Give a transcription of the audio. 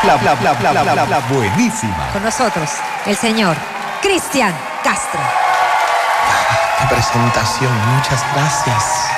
La buenísima. Con nosotros, el señor Cristian Castro. ¡Qué presentación! Muchas gracias.